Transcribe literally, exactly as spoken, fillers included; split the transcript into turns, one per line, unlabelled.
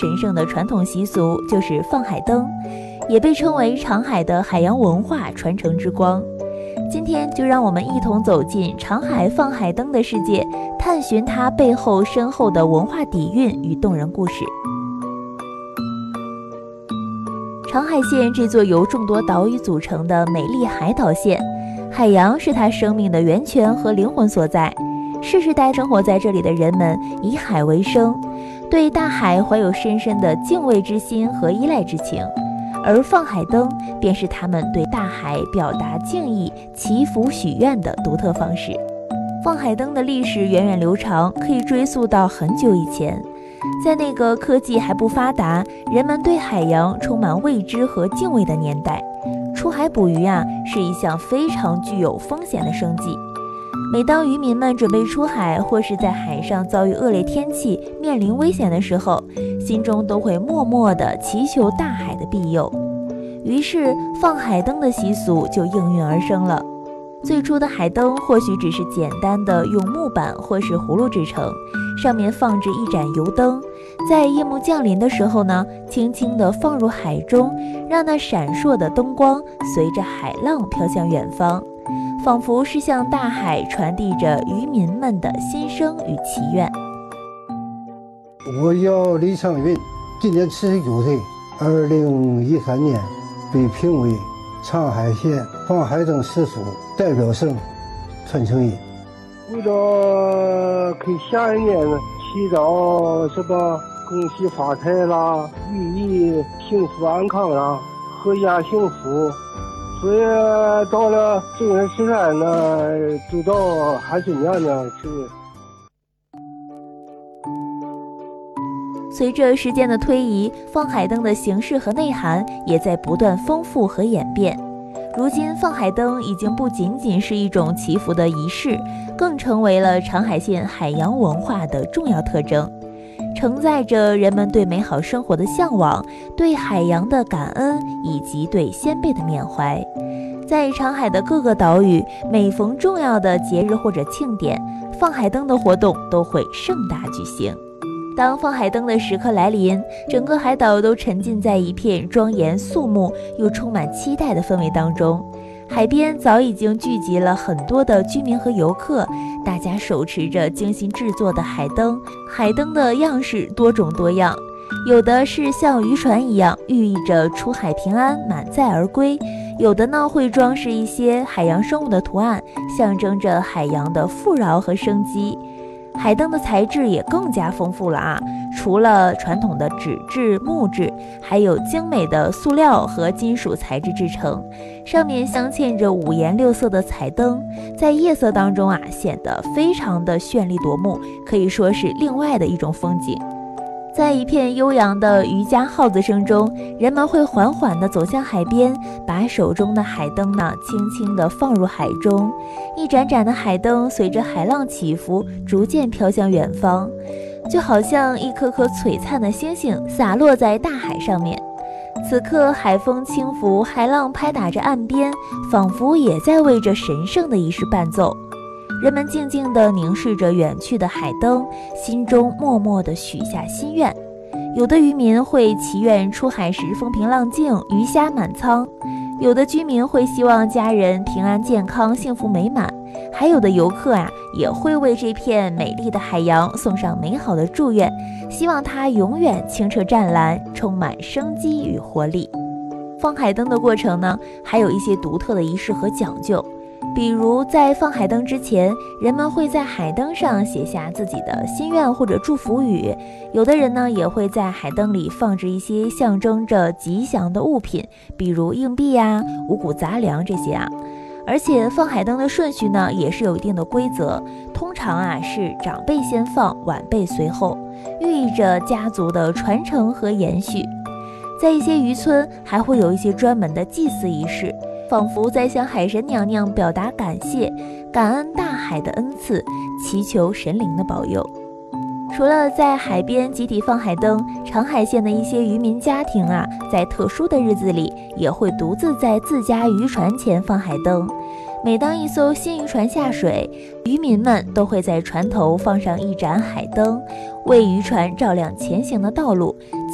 神圣的传统习俗就是放海灯，也被称为长海的海洋文化传承之光。今天就让我们一同走进长海放海灯的世界，探寻它背后深厚的文化底蕴与动人故事。长海县这座由众多岛屿组成的美丽海岛县，海洋是它生命的源泉和灵魂所在。世世代生活在这里的人们以海为生，对大海怀有深深的敬畏之心和依赖之情，而放海灯便是他们对大海表达敬意、祈福许愿的独特方式。放海灯的历史源远流长，可以追溯到很久以前。在那个科技还不发达，人们对海洋充满未知和敬畏的年代，出海捕鱼啊是一项非常具有风险的生计。每当渔民们准备出海，或是在海上遭遇恶劣天气，面临危险的时候，心中都会默默地祈求大海的庇佑。于是放海灯的习俗就应运而生了。最初的海灯或许只是简单的用木板或是葫芦制成，上面放置一盏油灯，在夜幕降临的时候呢，轻轻地放入海中，让那闪烁的灯光随着海浪飘向远方，仿佛是向大海传递着渔民们的心声与祈愿。
我叫李昌云，今年七十九岁，二零一三年被评为长海县放海灯习俗代表性传承人。为了给下一年祈祷什么恭喜发财啦，寓意幸福安康啦，阖家幸福，所以到了正月十三呢，就到海水娘娘去。
随着时间的推移，放海灯的形式和内涵也在不断丰富和演变。如今放海灯已经不仅仅是一种祈福的仪式，更成为了长海县海洋文化的重要特征，承载着人们对美好生活的向往，对海洋的感恩，以及对先辈的缅怀。在长海的各个岛屿，每逢重要的节日或者庆典，放海灯的活动都会盛大举行。当放海灯的时刻来临，整个海岛都沉浸在一片庄严肃穆又充满期待的氛围当中。海边早已经聚集了很多的居民和游客，大家手持着精心制作的海灯，海灯的样式多种多样，有的是像渔船一样寓意着出海平安满载而归，有的呢会装饰一些海洋生物的图案，象征着海洋的富饶和生机。海灯的材质也更加丰富了啊！除了传统的纸质、木质，还有精美的塑料和金属材质制成，上面镶嵌着五颜六色的彩灯，在夜色当中啊，显得非常的绚丽夺目，可以说是另外的一种风景。在一片悠扬的渔家号子声中，人们会缓缓地走向海边，把手中的海灯呢轻轻地放入海中，一盏盏的海灯随着海浪起伏，逐渐飘向远方，就好像一颗颗璀璨的星星洒落在大海上面。此刻海风轻拂，海浪拍打着岸边，仿佛也在为这神圣的仪式伴奏。人们静静地凝视着远去的海灯，心中默默地许下心愿。有的渔民会祈愿出海时风平浪静，鱼虾满仓；有的居民会希望家人平安健康、幸福美满；还有的游客啊，也会为这片美丽的海洋送上美好的祝愿，希望它永远清澈湛蓝，充满生机与活力。放海灯的过程呢，还有一些独特的仪式和讲究。比如在放海灯之前，人们会在海灯上写下自己的心愿或者祝福语，有的人呢也会在海灯里放置一些象征着吉祥的物品，比如硬币呀、五谷杂粮这些啊。而且放海灯的顺序呢也是有一定的规则，通常啊是长辈先放，晚辈随后，寓意着家族的传承和延续。在一些渔村还会有一些专门的祭祀仪式，仿佛在向海神娘娘表达感谢，感恩大海的恩赐，祈求神灵的保佑。除了在海边集体放海灯，长海县的一些渔民家庭啊，在特殊的日子里也会独自在自家渔船前放海灯。每当一艘新渔船下水，渔民们都会在船头放上一盏海灯，为渔船照亮前行的道路，